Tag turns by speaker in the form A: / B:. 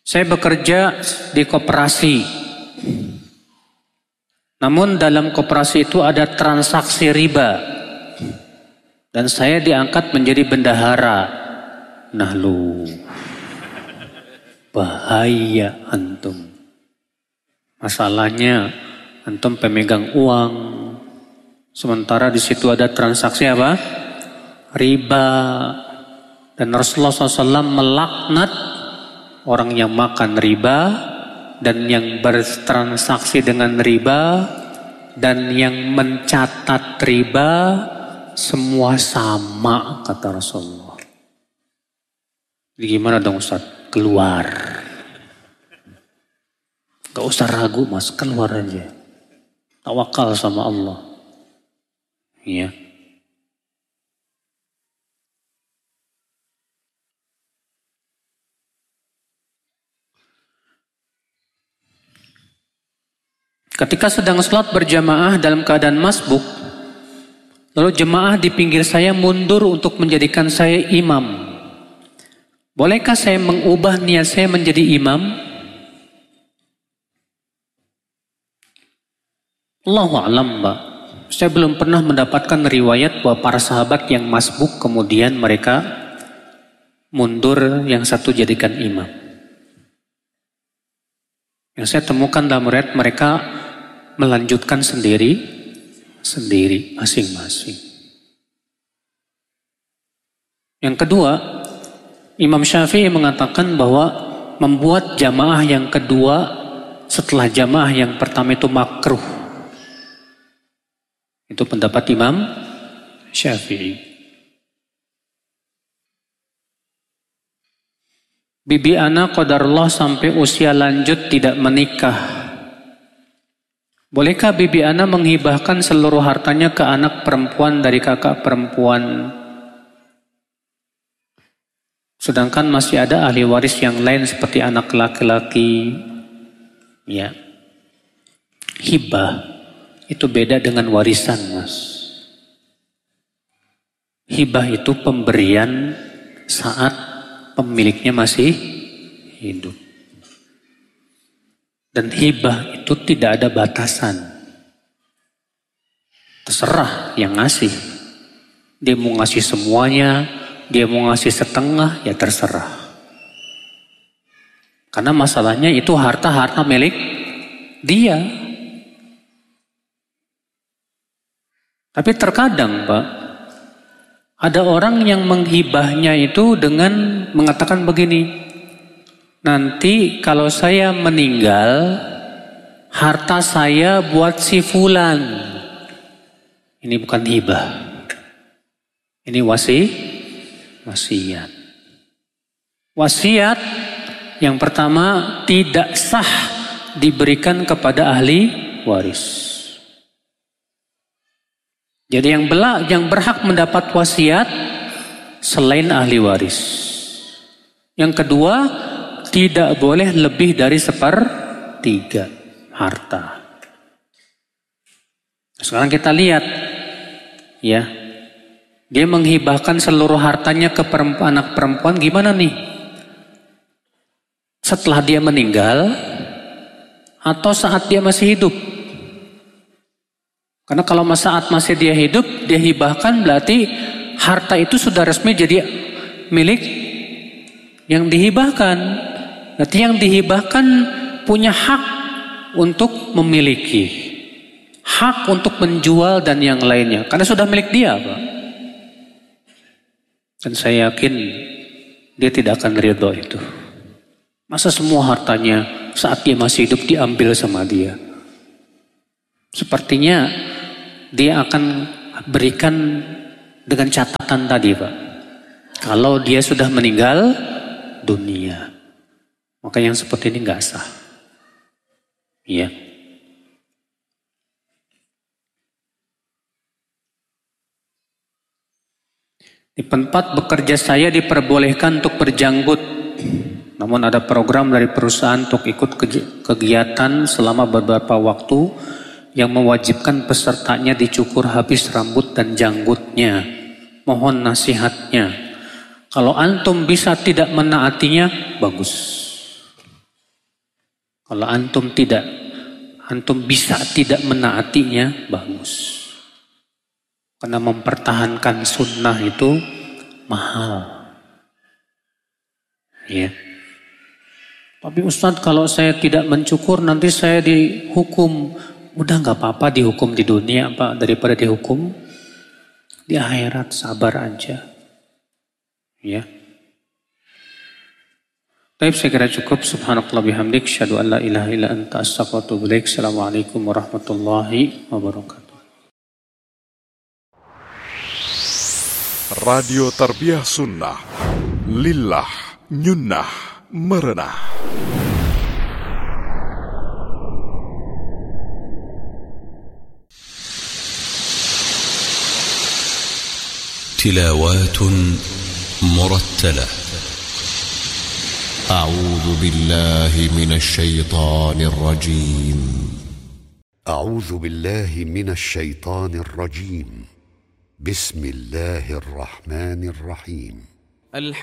A: Saya bekerja di koperasi. Namun dalam koperasi itu ada transaksi riba. Dan saya diangkat menjadi bendahara. Nah lu, bahaya antum. Masalahnya antum pemegang uang. Sementara di situ ada transaksi apa? Riba. Dan Rasulullah SAW melaknat orang yang makan riba dan yang bertransaksi dengan riba dan yang mencatat riba, semua sama kata Rasulullah. Jadi gimana dong Ustaz? Keluar. Gak usah ragu mas, keluar aja. Tawakal sama Allah. Iya. Ketika sedang sholat berjamaah dalam keadaan masbuk, lalu jemaah di pinggir saya mundur untuk menjadikan saya imam. Bolehkah saya mengubah niat saya menjadi imam? Allahu a'lam, Mbak. Saya belum pernah mendapatkan riwayat bahwa para sahabat yang masbuk kemudian mereka mundur yang satu jadikan imam. Yang saya temukan dalam riwayat mereka melanjutkan sendiri masing-masing. Yang kedua, Imam Syafi'i mengatakan bahwa membuat jamaah yang kedua setelah jamaah yang pertama itu makruh. Itu pendapat Imam Syafi'i. Bibi ana qadarullah sampai usia lanjut tidak menikah. Bolehkah bibi ana menghibahkan seluruh hartanya ke anak perempuan dari kakak perempuan? Sedangkan masih ada ahli waris yang lain seperti anak laki-laki. Ya. Hibah itu beda dengan warisan, Mas. Hibah itu pemberian saat pemiliknya masih hidup. Dan hibah itu tidak ada batasan. Terserah yang ngasih. Dia mau ngasih semuanya, dia mau ngasih setengah, ya terserah. Karena masalahnya itu harta-harta milik dia. Tapi terkadang Pak, ada orang yang menghibahnya itu dengan mengatakan begini, nanti kalau saya meninggal, harta saya buat si fulan. Ini bukan hibah. Ini wasiat. Wasiat yang pertama tidak sah diberikan kepada ahli waris. Jadi yang berhak mendapat wasiat selain ahli waris. Yang kedua, tidak boleh lebih dari 1/3 harta. Sekarang kita lihat, ya, dia menghibahkan seluruh hartanya ke anak perempuan, gimana nih? Setelah dia meninggal atau saat dia masih hidup? Karena kalau saat masih dia hidup, dia hibahkan berarti harta itu sudah resmi jadi milik yang dihibahkan. Berarti yang dihibahkan punya hak untuk memiliki, hak untuk menjual dan yang lainnya. Karena sudah milik dia, Pak. Dan saya yakin dia tidak akan ridho itu. Masa semua hartanya saat dia masih hidup diambil sama dia? Sepertinya dia akan berikan dengan catatan tadi, Pak. Kalau dia sudah meninggal dunia, maka yang seperti ini nggak sah. Iya. Di tempat bekerja saya diperbolehkan untuk berjanggut. Namun ada program dari perusahaan untuk ikut kegiatan selama beberapa waktu yang mewajibkan pesertanya dicukur habis rambut dan janggutnya. Mohon nasihatnya. Kalau antum bisa tidak menaatinya, bagus. Kalau antum bisa tidak menaatinya, bagus. Karena mempertahankan sunnah itu mahal. Ya. Tapi Ustadz, kalau saya tidak mencukur nanti saya dihukum. Udah gak apa-apa dihukum di dunia Pak, daripada dihukum di akhirat. Sabar aja. Ya. Baik, saya kira cukup. Subhanakallah bihamdik. Asyhadu an la ilaha illa anta astaghfiruka wa atubu ilaik. Assalamualaikum warahmatullahi wabarakatuh.
B: Radio Tarbiyah Sunnah. Lillah, nyunnah, merenah.
C: تلاوات مرتلة. أعوذ بالله من الشيطان الرجيم.
D: أعوذ بالله من الشيطان الرجيم. بسم الله الرحمن الرحيم.